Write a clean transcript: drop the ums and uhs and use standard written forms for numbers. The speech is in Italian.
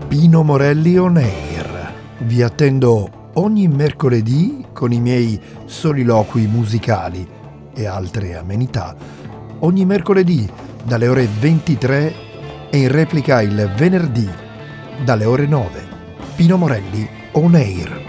Pino Morelli On Air. Vi attendo ogni mercoledì con i miei soliloqui musicali e altre amenità. Ogni mercoledì dalle ore 23 e in replica il venerdì dalle ore 9. Pino Morelli On Air.